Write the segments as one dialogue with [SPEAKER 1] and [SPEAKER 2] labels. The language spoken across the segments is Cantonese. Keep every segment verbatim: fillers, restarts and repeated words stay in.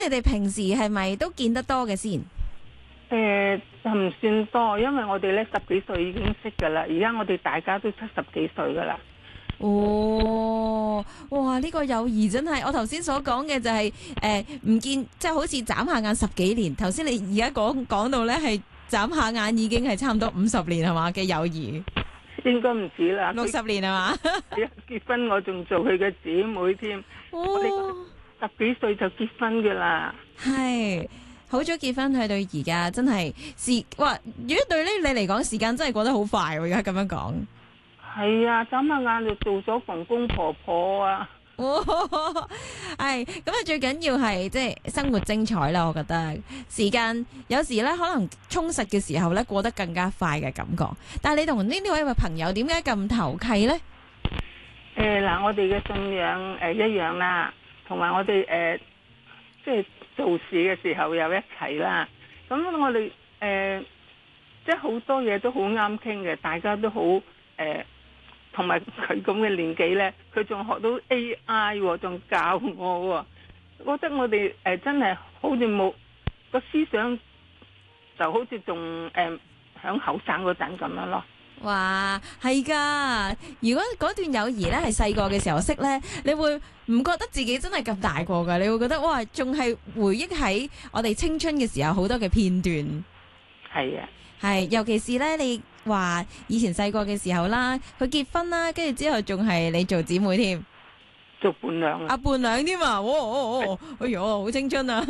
[SPEAKER 1] 你哋平時係咪都見得多嘅先？
[SPEAKER 2] 誒，就唔算多，因為我哋咧十幾歲已經識噶啦，而家我哋大家都七十幾歲噶啦。
[SPEAKER 1] 哦，哇！呢、這個友誼真係，我頭先所講嘅就係誒唔見，即、就、係、是、好似眨下眼十幾年。頭先你而家講講到咧係眨下眼已經係差唔多五十年係嘛嘅友誼，
[SPEAKER 2] 應該唔止啦，
[SPEAKER 1] 六十年係嘛？
[SPEAKER 2] 結婚我仲做佢嘅姊妹添。
[SPEAKER 1] 哦，
[SPEAKER 2] 我哋十幾歲就結婚噶啦。
[SPEAKER 1] 係好早結婚，去到而家真係時哇！如果對呢你嚟講，時間真係過得好快喎。而家咁樣講。
[SPEAKER 2] 係啊，眨下眼就做咗公公婆婆啊！
[SPEAKER 1] 係咁啊，最緊要係即係生活精彩啦。我覺得時間有時咧可能充實嘅時候咧過得更加快嘅感覺。但係你同呢呢位朋友點解咁投契呢？
[SPEAKER 2] 誒嗱、呃，我哋嘅信仰誒、呃、一樣啦，同埋我哋誒、呃、即係做事嘅時候又一齊啦。咁我哋誒、呃、即係好多嘢都好啱傾嘅，大家都好誒。呃同埋佢咁嘅年紀呢，佢仲學到 A I 喎，仲教我喎，覺得我哋誒、呃、真係好似冇個思想，就好似仲誒響後生嗰陣咁樣咯。
[SPEAKER 1] 哇，係噶！如果嗰段友誼呢係細個嘅時候識呢，你會唔覺得自己真係咁大個噶？你會覺得哇，仲係回憶喺我哋青春嘅時候好多嘅片段。
[SPEAKER 2] 係啊。
[SPEAKER 1] 係，尤其是咧，你話以前細個嘅時候啦，佢結婚啦，跟住之後仲係你做姊妹添，
[SPEAKER 2] 做伴娘
[SPEAKER 1] 啊，伴娘添啊，哦哦哦，哎喲，好青春啊！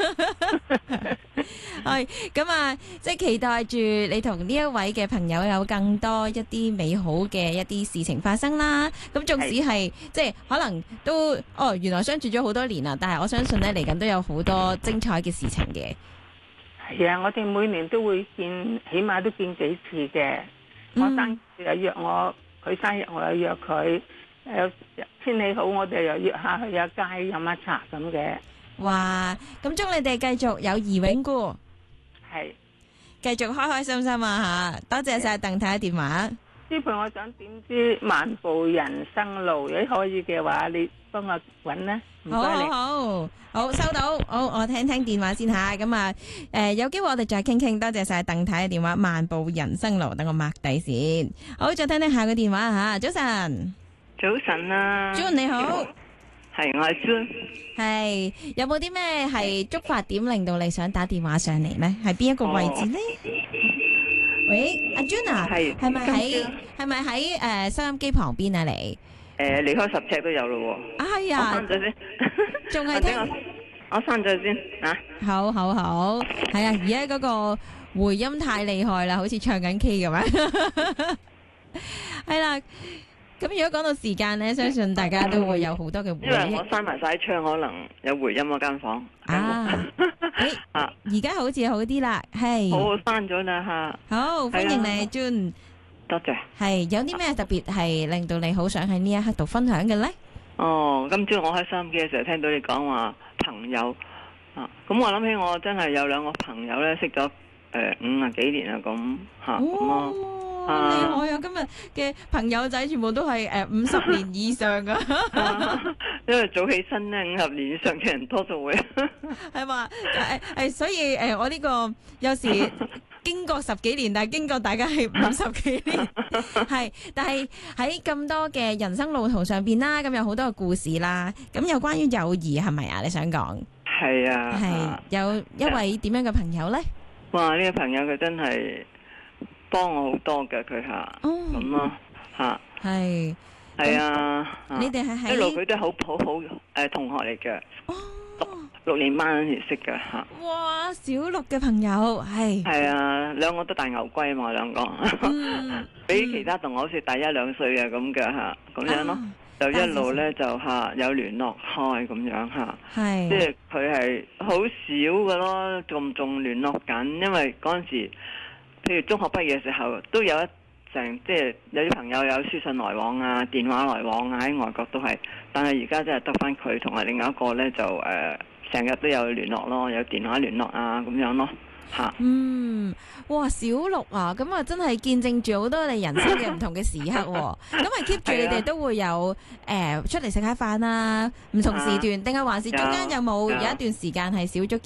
[SPEAKER 1] 係咁啊，即係期待住你同呢一位嘅朋友有更多一啲美好嘅一啲事情發生啦。咁縱使係即係可能都哦，原來相處咗好多年啦，但係我相信咧嚟緊都有好多精彩嘅事情嘅。
[SPEAKER 2] 係啊，我哋每年都會見，起碼都見幾次嘅。我生日又約我，佢生日我又約佢。誒，天氣好，我哋又約下去下街飲下茶咁嘅。
[SPEAKER 1] 哇！咁祝你哋繼續友誼永固，
[SPEAKER 2] 係
[SPEAKER 1] 繼續開開心心啊！吓，多謝晒鄧太嘅電話。
[SPEAKER 2] 呢盤我想點知漫步人生路，如果可以嘅話，你幫我揾啦。唔該你。
[SPEAKER 1] 好好好，收到。好，我聽聽電話先吓。咁啊，誒，有機會我哋再傾傾。多謝晒鄧太嘅電話。漫步人生路，等我擘底先。好，再聽聽下個電話吓。早晨，
[SPEAKER 3] 早晨啊
[SPEAKER 1] June 你好，
[SPEAKER 3] 係我係 June。
[SPEAKER 1] 係有冇啲咩係觸發點令到你想打電話上嚟呢？係邊一個位置呢？喂，阿 June 啊，係係咪喺係咪喺誒收音機旁邊啊？你
[SPEAKER 3] 誒離開十尺都有咯喎。
[SPEAKER 1] 哎呀，
[SPEAKER 3] 我刪咗先，
[SPEAKER 1] 仲係聽
[SPEAKER 3] 我我刪咗先啊。
[SPEAKER 1] 好好好，係啊！而家嗰個回音太厲害啦，好似唱緊 K 咁樣。係啦，咁如果講到時間咧，相信大家都會有好多嘅回憶。
[SPEAKER 3] 因為我閂埋晒窗，可能有回音嗰間房。
[SPEAKER 1] 啊，誒，
[SPEAKER 3] 啊，
[SPEAKER 1] 而家好似好啲啦，係。
[SPEAKER 3] 好，閂咗啦吓。
[SPEAKER 1] 好，歡迎你 June。
[SPEAKER 3] 多謝。
[SPEAKER 1] 係有啲咩特別係令到你好想喺呢一刻度分享嘅咧？
[SPEAKER 3] 哦，今朝我開收音機嘅時候聽到你講話朋友啊，咁我諗起我真係有兩個朋友咧，識咗誒五啊幾年啦，咁吓咁咯。
[SPEAKER 1] 哇，厲害啊！今日嘅朋友仔全部都係誒五十年以上噶，
[SPEAKER 3] 因為早起身咧，五十年以上嘅人多數會
[SPEAKER 1] 係嘛？誒誒，所以誒，我呢個有時經過十幾年，但係經過大家係五十幾年，係，但係喺咁多嘅人生路途上邊啦，咁有好多嘅故事啦，咁有關於友誼係咪啊？你想講？
[SPEAKER 3] 係啊，
[SPEAKER 1] 係有一位點樣嘅朋友咧？
[SPEAKER 3] 哇！呢個朋友佢真係幫我好多嘅，佢吓咁咯吓。
[SPEAKER 1] 係
[SPEAKER 3] 係啊，
[SPEAKER 1] 你哋係喺
[SPEAKER 3] 一路佢都好好好誒同學嚟嘅。哦，六年班嗰時識嘅吓。
[SPEAKER 1] 哇！小六嘅朋友係
[SPEAKER 3] 係啊，兩個都大牛龜嘛，兩個比其他同學好似大一兩歲啊咁嘅吓，咁樣咯。就一路咧就吓有聯絡開咁樣吓，
[SPEAKER 1] 係
[SPEAKER 3] 即係佢係好少嘅咯，仲仲聯絡緊，因為嗰陣時，譬如中學畢業嘅時候，都有一成即係有啲朋友有書信來往啊、電話來往啊，喺外國都係，但係而家真係得翻佢同埋另外一個咧就誒成日都有聯絡咯，有電話聯絡啊咁樣咯。吓，
[SPEAKER 1] 嗯，哇，小六啊，咁啊真係見證住好多你人生嘅唔同嘅時刻，咁啊 keep 住你哋都會有誒、呃、出嚟食下飯啊，唔同時段，定係還是中間有冇有一段時間係少咗？